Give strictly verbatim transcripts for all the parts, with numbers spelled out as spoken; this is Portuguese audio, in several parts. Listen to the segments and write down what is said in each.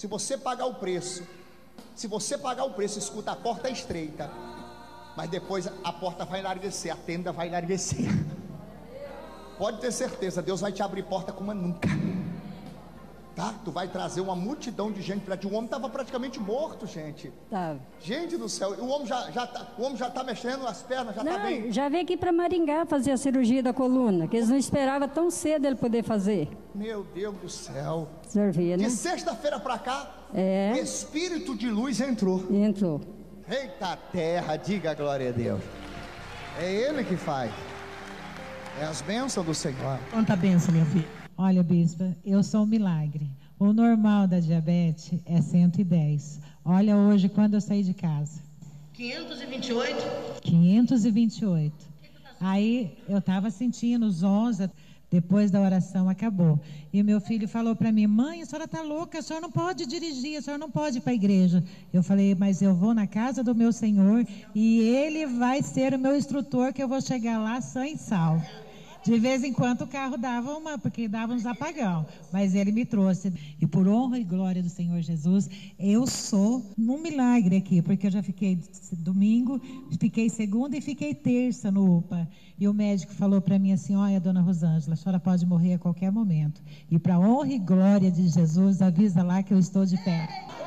Se você pagar o preço, se você pagar o preço, escuta, a porta é estreita, mas depois a porta vai enlarguecer, a tenda vai enlarguecer. Pode ter certeza, Deus vai te abrir porta como nunca. Tá? Tu vai trazer uma multidão de gente para ti. O homem estava praticamente morto, gente. Tá. Gente do céu, o homem já, já tá, o homem já tá mexendo as pernas, já não, tá bem. Já veio aqui para Maringá fazer a cirurgia da coluna, que eles não esperavam tão cedo ele poder fazer. Meu Deus do céu. O senhor vê, né? De sexta-feira para cá, é. o espírito de luz entrou. Entrou. Eita terra, diga a glória a Deus. É Ele que faz. É as bênçãos do Senhor. Quanta bênção, minha filha. Olha, bispa, eu sou um milagre. O normal da diabetes é cento e dez. Olha hoje quando eu saí de casa. quinhentos e vinte e oito? quinhentos e vinte e oito. Aí eu estava sentindo os onze, depois da oração acabou. E meu filho falou para mim: mãe, a senhora está louca, a senhora não pode dirigir, a senhora não pode ir para a igreja. Eu falei: mas eu vou na casa do meu Senhor e Ele vai ser o meu instrutor, que eu vou chegar lá sã e salvo. De vez em quando o carro dava uma, porque dava uns apagão, mas Ele me trouxe. E por honra e glória do Senhor Jesus, eu sou um milagre aqui, porque eu já fiquei domingo, fiquei segunda e fiquei terça no U P A. E o médico falou para mim assim: olha, dona Rosângela, a senhora pode morrer a qualquer momento. E para honra e glória de Jesus, avisa lá que eu estou de pé.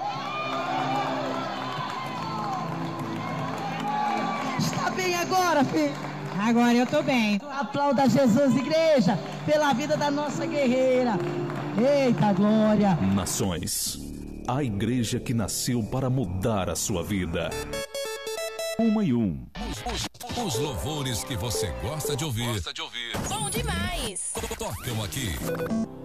Está bem agora, filho? Agora eu estou bem. Aplauda Jesus, igreja, pela vida da nossa guerreira. Eita glória. Nações, a igreja que nasceu para mudar a sua vida. Uma e um. Os, os, os louvores que você gosta de ouvir. Gosta de ouvir. Bom demais. Tocam aqui.